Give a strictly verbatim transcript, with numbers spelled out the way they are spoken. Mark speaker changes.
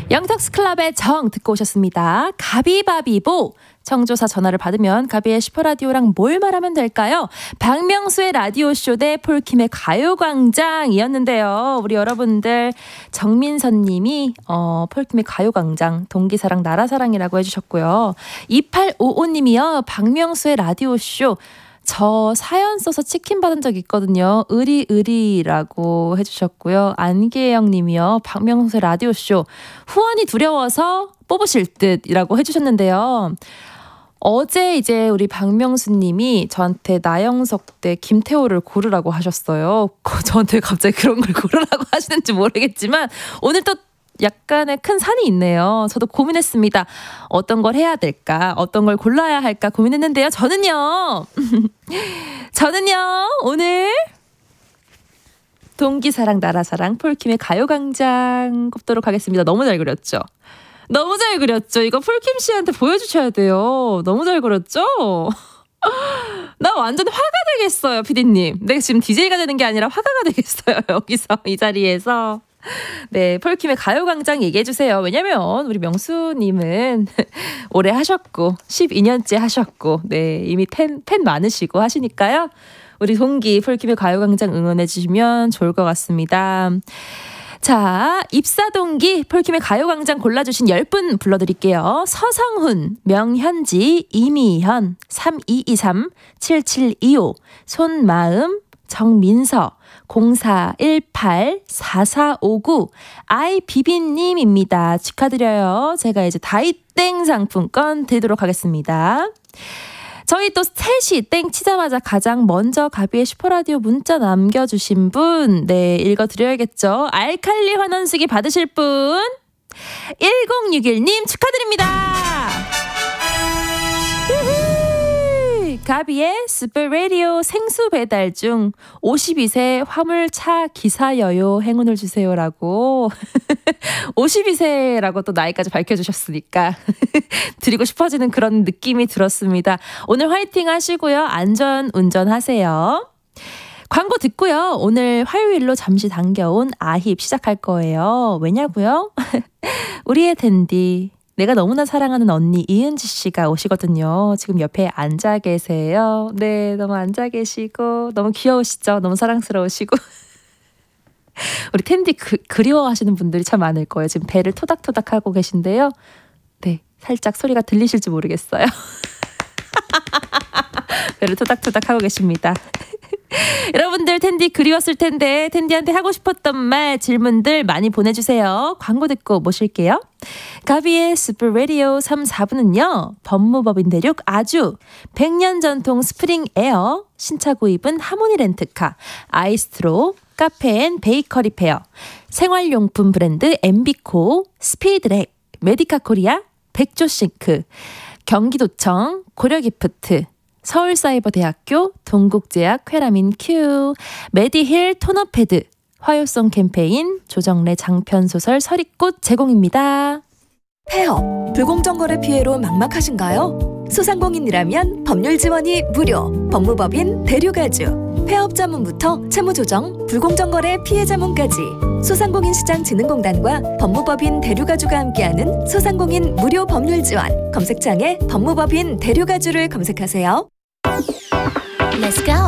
Speaker 1: 영턱스 클럽의 정 듣고 오셨습니다. 가비바비보. 청조사 전화를 받으면 가비의 슈퍼라디오랑 뭘 말하면 될까요? 박명수의 라디오쇼 대 폴킴의 가요광장이었는데요. 우리 여러분들 정민선 님이 어, 폴킴의 가요광장 동기사랑 나라사랑이라고 해주셨고요. 이팔오오 님이요. 박명수의 라디오쇼 저 사연 써서 치킨 받은 적 있거든요. 의리의리라고 해주셨고요. 안계영 님이요. 박명수의 라디오쇼 후원이 두려워서 뽑으실 듯이라고 해주셨는데요. 어제 이제 우리 박명수 님이 저한테 나영석 대 김태호를 고르라고 하셨어요. 저한테 갑자기 그런 걸 고르라고 하시는지 모르겠지만 오늘 또 약간의 큰 산이 있네요. 저도 고민했습니다. 어떤 걸 해야 될까? 어떤 걸 골라야 할까 고민했는데요. 저는요. 저는요. 오늘 동기사랑 나라사랑 폴킴의 가요광장 꼽도록 하겠습니다. 너무 잘 그렸죠? 너무 잘 그렸죠? 이거 폴킴 씨한테 보여주셔야 돼요. 너무 잘 그렸죠? 나 완전 화가 되겠어요, 피디님. 내가 지금 디제이가 되는 게 아니라 화가가 되겠어요. 여기서 이 자리에서. 네, 폴킴의 가요광장 얘기해주세요. 왜냐면 우리 명수님은 오래 하셨고 십이 년째 하셨고 네 이미 팬, 팬 많으시고 하시니까요. 우리 동기 폴킴의 가요광장 응원해주시면 좋을 것 같습니다. 자, 입사동기 폴킴의 가요광장 골라주신 열 분 불러드릴게요. 서성훈, 명현지, 이미현, 삼이이삼, 칠칠이오, 손마음, 정민서, 공사일팔, 사사오구, 아이비비님입니다. 축하드려요. 제가 이제 다이땡 상품권 드리도록 하겠습니다. 저희 또 셋이 땡 치자마자 가장 먼저 가비의 슈퍼라디오 문자 남겨주신 분, 네, 읽어드려야겠죠. 알칼리 환원수기 받으실 분, 일공육일 님 축하드립니다. 가비의 슈퍼라디오 생수 배달 중 오십이 세 화물차 기사여요 행운을 주세요라고 오십이 세라고 또 나이까지 밝혀주셨으니까 드리고 싶어지는 그런 느낌이 들었습니다. 오늘 화이팅 하시고요. 안전 운전하세요. 광고 듣고요. 오늘 화요일로 잠시 당겨온 아힙 시작할 거예요. 왜냐고요? 우리의 댄디 내가 너무나 사랑하는 언니 이은지 씨가 오시거든요. 지금 옆에 앉아 계세요. 네, 너무 앉아 계시고 너무 귀여우시죠? 너무 사랑스러우시고 우리 텐디 그, 그리워하시는 분들이 참 많을 거예요. 지금 배를 토닥토닥 하고 계신데요. 네, 살짝 소리가 들리실지 모르겠어요. 배를 토닥토닥 하고 계십니다. 여러분들 텐디 그리웠을 텐데 텐디한테 하고 싶었던 말 질문들 많이 보내주세요. 광고 듣고 모실게요. 가비의 슈퍼라디오 삼, 사 부는요. 법무법인 대륙 아주 백 년 전통 스프링 에어 신차 구입은 하모니 렌트카 아이스트로 카페 앤 베이커리 페어 생활용품 브랜드 엠비코 스피드렉 메디카 코리아 백조싱크 경기도청 고려기프트 서울사이버대학교 동국제약 쾌라민 큐 메디힐 토너패드 화요송 캠페인 조정래 장편소설 서리꽃 제공입니다.
Speaker 2: 폐업, 불공정거래 피해로 막막하신가요? 소상공인이라면 법률 지원이 무료, 법무법인 대륙아주 폐업 자문부터 채무조정, 불공정거래 피해 자문까지 소상공인시장진흥공단과 법무법인 대륙아주가 함께하는 소상공인 무료 법률 지원 검색창에 법무법인 대륙아주를 검색하세요.
Speaker 3: Let's go.